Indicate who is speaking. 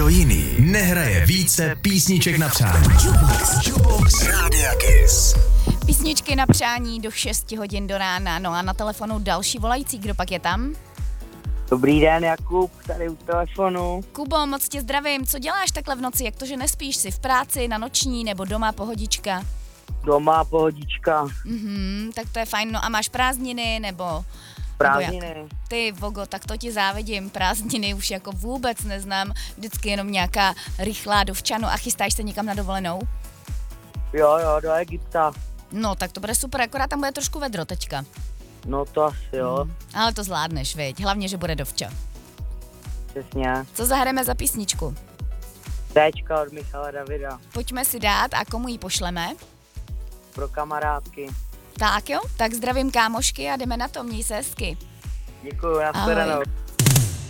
Speaker 1: Nikdo jiný nehraje více písniček na přání. Jukebox Rádia Kiss.
Speaker 2: Písničky na přání do 6 hodin do rána. No a na telefonu další volající. Kdo pak je tam?
Speaker 3: Dobrý den, Jakub, tady u telefonu.
Speaker 2: Kubo, moc tě zdravím. Co děláš takhle v noci? Jak to, že nespíš? Si v práci, na noční nebo doma pohodička?
Speaker 3: Doma pohodička.
Speaker 2: Tak to je fajn. No a máš prázdniny nebo...
Speaker 3: Prázdniny.
Speaker 2: Ty vogo, tak to ti závidím. Prázdniny už jako vůbec neznám. Vždycky jenom nějaká rychlá dovčanu. A chystáš se někam na dovolenou?
Speaker 3: Jo, do Egypta.
Speaker 2: No, tak to bude super, akorát tam bude trošku vedro teďka.
Speaker 3: No to asi jo.
Speaker 2: Ale to zvládneš, viď? Hlavně, že bude dovča.
Speaker 3: Přesně.
Speaker 2: Co zahrajeme za písničku?
Speaker 3: Téčka od Michala Davida.
Speaker 2: Pojďme si dát a komu ji pošleme?
Speaker 3: Pro kamarádky.
Speaker 2: Tak jo, tak zdravím kámošky a jdeme na to, měj se hezky.
Speaker 3: Děkuju, nashledanou.
Speaker 2: Ahoj.